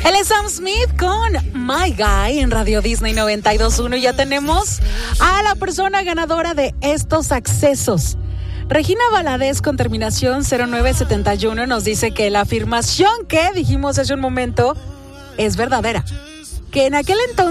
Él es Sam Smith con My Guy en Radio Disney 92.1 y ya tenemos a la persona ganadora de estos accesos. Regina Valadez con terminación 0971 nos dice que la afirmación que dijimos hace un momento es verdadera. Que en aquel entonces